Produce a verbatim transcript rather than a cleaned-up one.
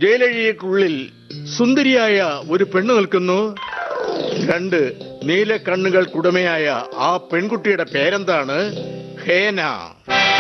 ജയിലഴികൾക്കുള്ളിൽ സുന്ദരിയായ ഒരു പെണ്ണ് നിൽക്കുന്നു. രണ്ട് നീല കണ്ണുകൾക്കുടമയായ ആ പെൺകുട്ടിയുടെ പേരെന്താണ്? ഹേന.